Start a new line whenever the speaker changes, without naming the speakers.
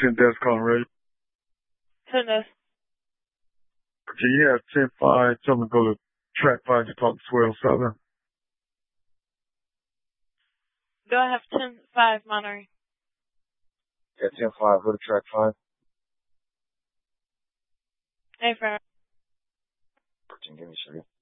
10 desk calling ready.
10 desk.
Okay, yeah, 10-5. Tell them to go to track 5 to talk to Swell Southern.
Do I have 10-5 monitoring?
Yeah, 10-5. Go to track 5.
Hey, Farrah.
Give me a second.